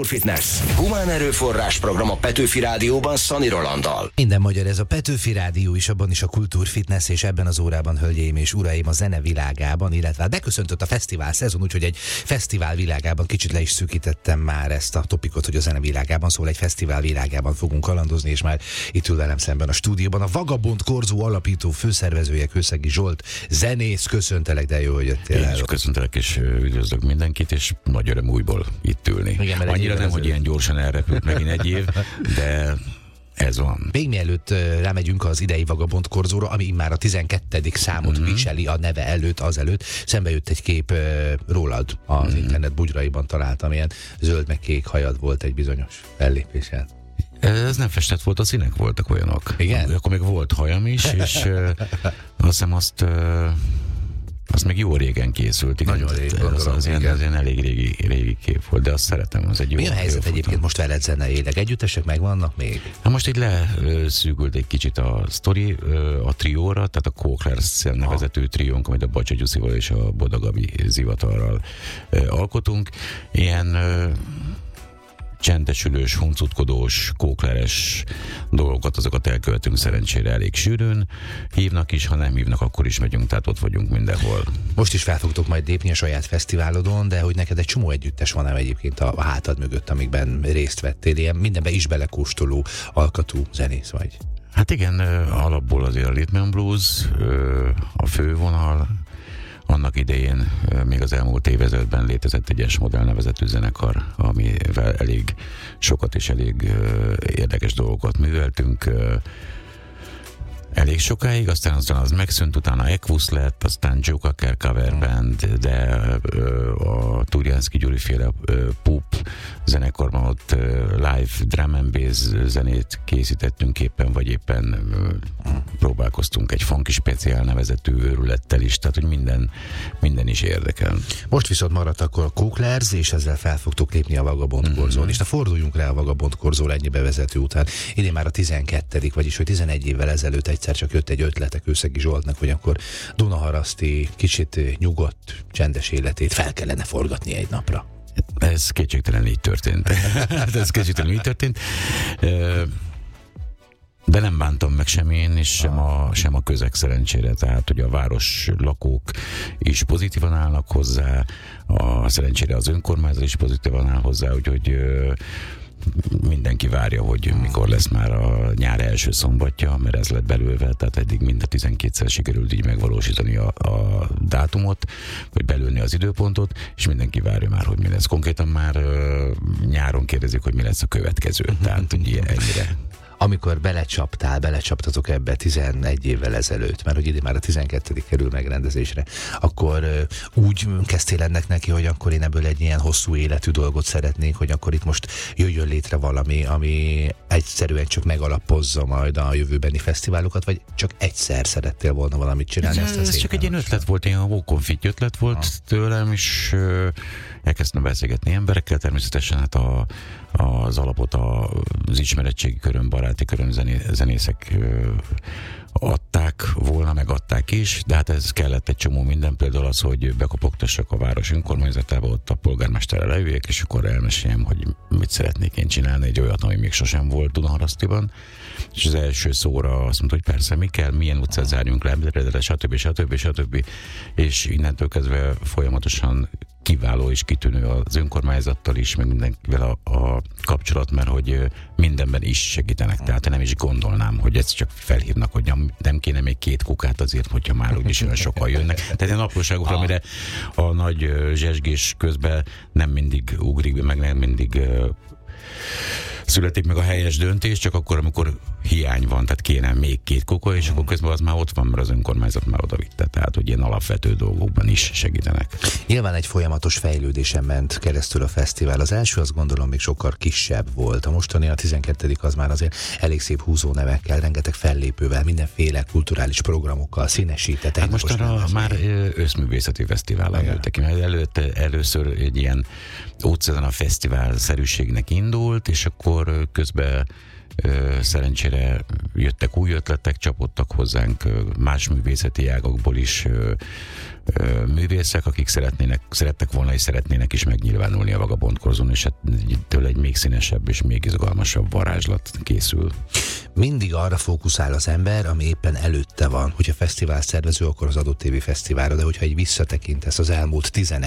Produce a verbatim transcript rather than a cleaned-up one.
Kultúrfitness. Humán erőforrás program a Petőfi Rádióban Szani Rolanddal. Minden magyar, ez a Petőfi Rádió is, abban is a Kultúrfitness, és ebben az órában, hölgyeim és uraim, a zene világában, illetve beköszöntött a fesztivál szezon, úgyhogy egy fesztivál világában kicsit le is szűkítettem már ezt a topikot, hogy a zene világában, szóval egy fesztivál világában fogunk kalandozni, és már itt ül velem szemben a stúdióban a Vagabond Korzó alapító főszervezője, Kőszegi Zsolt, zenész. Köszöntelek, de jó, hogy jöttél el. Én is köszöntelek, és üdvözlök mindenkit, és nagy öröm újból itt ülni. Igen, annyira nem, hogy ilyen gyorsan elrepült megint egy év, de ez van. Még mielőtt uh, rámegyünk az idei Vagabond Korzóra, ami már a tizenkettedik számot mm-hmm. viseli a neve előtt, az előtt, szembe jött egy kép uh, rólad az mm-hmm. internet bugyraiban, találtam, ilyen zöld meg kék hajad volt egy bizonyos fellépésen. Ez nem festett volt, a színek voltak olyanok. Igen? Akkor még volt hajam is, és uh, azt hiszem azt... Uh, Az még jó régen készült. Igen. Nagyon régen. Az, az, ilyen, az ilyen elég régi, régi kép volt, de azt szeretem. Az egy jó. Mi a helyzet egyébként fotom. most veled zeneileg? Együttesek megvannak még? Na most így leszűkült egy kicsit a sztori a trióra, tehát a Kóklers nevezetű triónk, amit a Bacsa Gyuszival és a Boda Gabi Zivatarral alkotunk. Ilyen csendesülős, huncutkodós, kókleres dolgokat, azokat elkövetünk szerencsére elég sűrűn. Hívnak is, ha nem hívnak, akkor is megyünk, tehát ott vagyunk mindenhol. Most is fel fogtok majd lépni a saját fesztiválodon, de hogy neked egy csomó együttes van ám egyébként a hátad mögött, amikben részt vettél, ilyen mindenben is belekóstoló alkatú zenész vagy. Hát igen, alapból azért a Rhythm and Blues, a fővonal. Annak idején, még az elmúlt évezredben létezett egy S-modell nevezetű zenekar, amivel elég sokat és elég érdekes dolgokat műveltünk elég sokáig, aztán aztán az megszűnt, utána Equus lett, aztán Joe Cocker cover band, de a Turjánszky Gyuri féle Pup zenekarban ott live drum and bass zenét készítettünk éppen, vagy éppen próbálkoztunk egy funky speciál nevezetű őrülettel is, tehát hogy minden, minden is érdekel. Most viszont maradt akkor a Kóklers, és ezzel fel fogtok lépni a Vagabond mm-hmm. Korzón, és na forduljunk rá a Vagabond Korzóra ennyi bevezető után. Idén már a tizenkettedik, vagyis hogy tizenegy évvel ezelőtt egyszer csak jött egy ötlete Kőszegi Zsoltnak, hogy akkor Dunaharaszti kicsit nyugodt, csendes életét fel kellene forgatni egy napra. Ez kétségtelen így történt. Ez kétségtelen így történt. De nem bántam meg sem én, és sem a, sem a közeg szerencsére, tehát hogy a város lakók is pozitívan állnak hozzá, a szerencsére az önkormányzat is pozitívan áll hozzá, úgyhogy mindenki várja, hogy mikor lesz már a nyár első szombatja, mert ez lett belőle, tehát eddig mind a tizenkétszer sikerült így megvalósítani a, a dátumot, vagy belőni az időpontot, és mindenki várja már, hogy mi lesz. Konkrétan már uh, nyáron kérdezik, hogy mi lesz a következő, tehát ugye ennyire. Amikor belecsaptál, belecsaptatok ebbe tizenegy évvel ezelőtt, mert hogy idén már a tizenkettedik kerül megrendezésre, akkor uh, úgy kezdtél ennek neki, hogy akkor én ebből egy ilyen hosszú életű dolgot szeretnék, hogy akkor itt most jöjjön létre valami, ami egyszerűen csak megalapozza majd a jövőbeni fesztiválokat, vagy csak egyszer szerettél volna valamit csinálni? Ez, ez csak egy ilyen ötlet volt, ilyen hókonfit ötlet volt ha. tőlem, és uh, elkezdtem beszélgetni emberekkel, természetesen hát a, az alapot az ismeretségi körön, baráti körön zené, zenészek ö, adták volna, meg adták is, de hát ez kellett egy csomó minden, például az, hogy bekopogtassak a város önkormányzatába, ott a polgármesterrel leüljek, és akkor elmeséljem, hogy mit szeretnék én csinálni, egy olyat, ami még sosem volt Dunaharasztiban, és az első szóra azt mondta, hogy persze, mi kell, milyen utcát zárjunk le, stb. stb. stb. És innentől kezdve folyamatosan kiváló és kitűnő az önkormányzattal is, meg mindenkivel a, a kapcsolat, mert hogy mindenben is segítenek. Tehát nem is gondolnám, hogy ezt csak felhívnak, hogy nem kéne még két kukát azért, hogyha már úgyis olyan sokan jönnek. Tehát ilyen apróságokra, amire a nagy zsesgés közben nem mindig ugrik, meg nem mindig születik meg a helyes döntés, csak akkor, amikor hiány van, tehát kéne még két kuka, és akkor közben az már ott van, mert az önkormányzat már oda vitte. Tehát, hogy ilyen alapvető dolgokban is segítenek. Nyilván egy folyamatos fejlődésen ment keresztül a fesztivál. Az első, azt gondolom, még sokkal kisebb volt. A mostani, a tizenkettedik az már azért elég szép húzó nevekkel, rengeteg fellépővel, mindenféle kulturális programokkal színesített. Hát most arra már összművészeti fesztivál nőttek. Előtte először egy ilyen óceán a fesztivál szerűségnek indult, és akkor akkor közben ö, szerencsére jöttek új ötletek, csapodtak hozzánk ö, más művészeti ágakból is ö, ö, művészek, akik szeretnének, szerettek volna és szeretnének is megnyilvánulni a Vagabond Korzon, és hát tőle egy még színesebb és még izgalmasabb varázslat készül. Mindig arra fókuszál az ember, ami éppen előtte van. Hogyha fesztivál szervező, akkor az adott évi fesztiválra, de hogyha így visszatekintesz az elmúlt tizenegy